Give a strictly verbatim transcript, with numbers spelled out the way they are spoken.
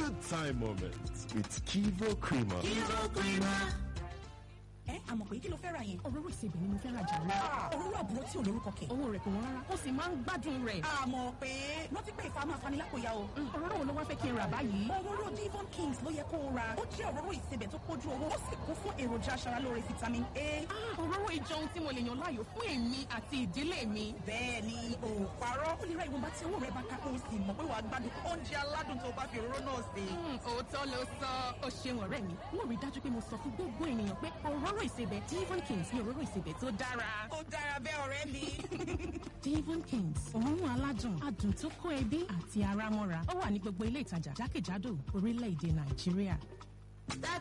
good time moments with Kivo Creamer. Kivo Creamer. ẹ àmọ̀ pé kí ló fẹ́ ra yẹn. òróró ìsebẹ̀ ni mo fẹ́ ra jàre. òróró àbúrò tí ò lórúkọ kẹ̀. owó rẹ̀ kò wọ́n rárá ó sì máa ń gbádùn rẹ̀. àmọ̀ pé rántí pé ìfà máa fani lápòyà o. òróró wo ló wá fẹ́ kí n rà báyìí. òróró Devon Kings ló yẹ kó o ra. ó jẹ́ òróró ìsebẹ̀ tó pójú owó ó sì kún fún èròjà aṣaralóore vitamin A. òróró ìjọ ohun tí mo lè yàn láàyò fún èmi àti ìdílé mi. bẹ́ẹ̀ ni ò parọ́. ó lè ra ìwọ̀nba tí owó rẹ̀ bá ká kó o sì mọ̀ pé wàá gbádùn oúnjẹ aládùn tó bá fi òróró náà sè. òótọ́ ló sọ ó ṣeun ọ̀rẹ́ mi mo rí dájú pé mo sọ fún gbogbo ènìyàn pé òróró ìsebẹ̀ Devon Kings ní òróró ìsebẹ̀ tó dára. ó dára bẹ́ẹ̀ ọ̀rẹ́ mi. Devon Kings òórùn aládùn adùn tó kó ẹbí àti ara mọ́ra ó wà ní gbogbo ilé ìtajà jákèjádò orílẹ̀-èdè Nàìjíríà.